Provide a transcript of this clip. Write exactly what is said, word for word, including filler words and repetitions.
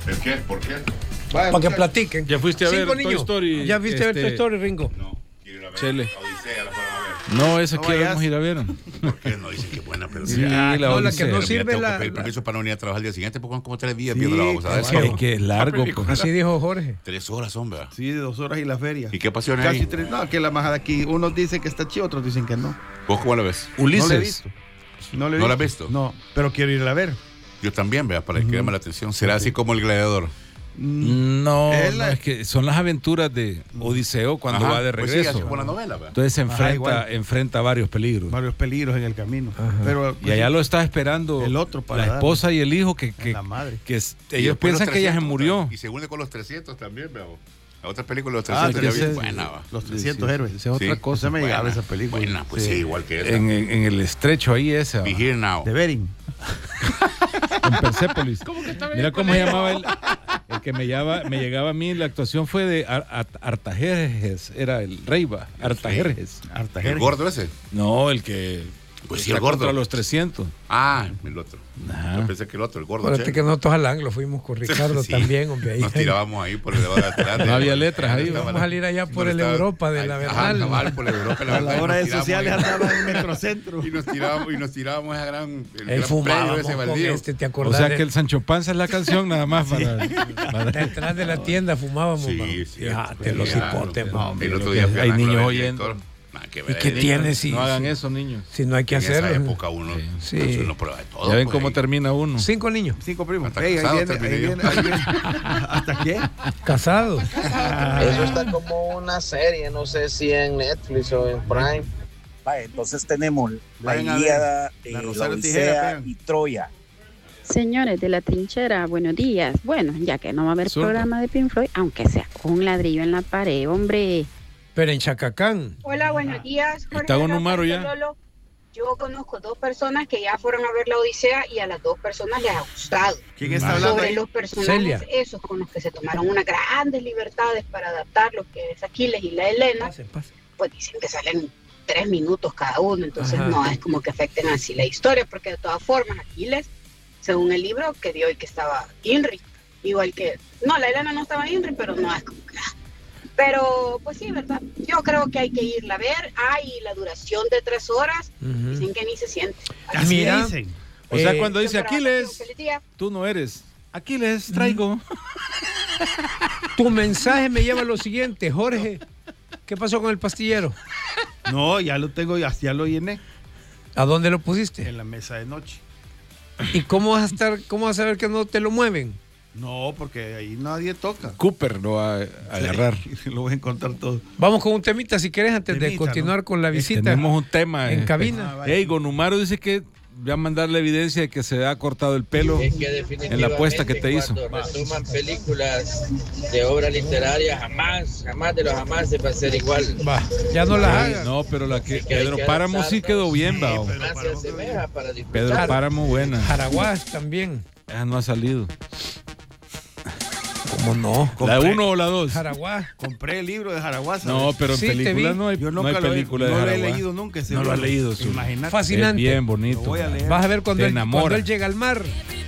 ¿El qué? ¿Por qué? Para que platiquen. ¿Ya fuiste a ver Cinco Toy niños. Story? ¿Ya viste a ver este... Toy Story, Ringo? No, quiero ir a ver. Chele. Odisea, la fueron a ver. No, esa No queremos vayas. ir a ver. ¿Por qué no dicen que es buena? Pero Sí, la no, la Odisea. que no Ya sirve tengo la... que pedir la- permiso para no venir a trabajar al día siguiente porque son como tres días Sí, viendo la vamos a es ver. Es que es largo. pues. Así dijo Jorge. Tres horas, hombre. Sí, de dos horas y la feria. ¿Y qué pasiones Casi hay? tres. No, que la majada aquí. Unos dicen que está chido, otros dicen que no. ¿Vos cómo la ves? No la he Ulises. visto. No, la he ¿No la has visto. visto? No, pero quiero ir a ver. Yo también, vea, para que llame la atención. Será así como el gladiador. No, Es no, la- es que son las aventuras de Odiseo cuando Ajá, va de pues sí, regreso. así como la novela, vea. Entonces se Ajá, enfrenta, igual. enfrenta varios peligros. Varios peligros en el camino. Pero, Y allá lo está esperando El otro para la darle. esposa y el hijo que, que, La madre. que es- Y ellos después piensan los que ella se trescientos, murió. Y se une con los trescientos también, vea. La otra película, los Ah, trescientos, ya bien trescientos. buena, va. Los trescientos Sí, héroes. esa es otra Sí. cosa. Esa me llegaba esa película. Buena, pues sí, igual que esa. En, en- en el estrecho ahí esa. Be Here Now. De Bering. En Persépolis. Mira cómo se llamaba el, el que me, llegaba, me llegaba a mí. La actuación fue de Ar- Ar- Artajerjes. Era el Reiva. Artajerjes. ¿El Artajerjes. gordo ese? No, el que. Pues sí, está el gordo. contra los trescientos. Ah, el otro. Ajá. Yo pensé que el otro, el gordo. Acuérdate che. que nosotros al ángulo fuimos con Ricardo Sí. también, hombre. Ahí. Nos tirábamos ahí por el elevador de atrás. No había letras ahí, Estaba vamos a salir allá por no el estaba- Europa de la Ajá, Bernal. cabal, por el Europa de la A Bernal, la hora y de nos tiramos sociales ahí. andaban en el Metrocentro. Y nos tirábamos, y nos tirábamos esa gran, el Ahí gran predio fumábamos ese con baldío. este, ¿te O acordás? sea de- que el Sancho Panza es la canción nada más para. para- Detrás de la tienda fumábamos. Sí, mano. sí. Fíjate, los Claro, hipotes, no, hombre. el otro lo día que fui a hay la- niños con el oyendo. director. Nada que ¿Y ver, qué eh, tiene si, no hagan si- eso, niños. si no hay que En esa hacerlo? época uno, Sí. pues, uno prueba de todo. Ya ven pues, cómo ahí. termina uno. Cinco niños. Cinco primos. Hasta Ey, ahí casado viene, ahí terminé yo. viene, ahí viene. ¿Hasta qué? Casados. Eso está como una serie, no sé si en Netflix o en Prime. Vale, entonces tenemos la Vayan a Ilíada, ver. La eh, la Rosario Tijera, Odisea vean. y Troya. Señores de la trinchera, buenos días. Bueno, ya que no va a haber Zurdo. programa de Pink Floyd, aunque sea con un ladrillo en la pared, hombre. Pero en Chacacán. Hola, buenos días. Jorge ¿Está Don de la Humaro Parte ya? Lolo. Yo conozco dos personas que ya fueron a ver la Odisea y a las dos personas les ha gustado. ¿Quién está hablando Sobre ahí? los personajes Celia. esos con los que se tomaron unas grandes libertades para adaptar lo que es Aquiles y la Helena, Pase, pase. pues dicen que salen tres minutos cada uno, entonces Ajá. no es como que afecten así la historia, porque de todas formas Aquiles, según el libro que dio y que estaba Inri, igual que, no, la Helena no estaba Inri, pero no es como que... ah. Pero, pues sí, ¿verdad? Yo creo que hay que irla a ver. Hay la duración de tres horas. Ujú. Dicen que ni se siente. Así Mira. dicen. O sea, Eh, cuando dice Pero, Aquiles, feliz día. tú no eres. Aquiles, traigo. Tu mensaje me lleva a lo siguiente, Jorge. ¿Qué pasó con el pastillero? No, ya lo tengo, ya, ya lo llené ¿A dónde lo pusiste? en la mesa de noche. ¿Y cómo vas a estar, cómo vas a saber que no te lo mueven? No, porque ahí nadie toca. Cooper lo va a agarrar. Sí, lo voy a encontrar todo. Vamos con un temita si quieres antes de Temita, continuar ¿no? con la visita Tenemos un tema. en eh, cabina. Ah, vaya. Ey, Gonumaro dice que voy a mandar la evidencia de que se ha cortado el pelo Es que en la apuesta que te hizo. cuando resuman películas de obra literaria, jamás, jamás de los jamás se va a hacer igual. Va, ya no las hagas. No, pero la que Así que hay Pedro que Páramo sí adaptarnos. quedó bien, Sí, bao. pero- Más se asemeja para Pedro disfrutar. Páramo buena. Jaraguás también. Ah, no ha salido. ¿Cómo no? ¿La Compré- uno o la dos? Jaraguás. Compré el libro de Jaraguá. No, pero en Sí, te película vi. no hay, Yo no nunca hay lo, he, película no de lo he Jaraguá. leído nunca. ese No lo ha libro. leído, Zul. Imagínate. Fascinante. Es bien Lo bonito. voy a leer. Vas a ver cuando Te él, enamora. cuando él llega al mar.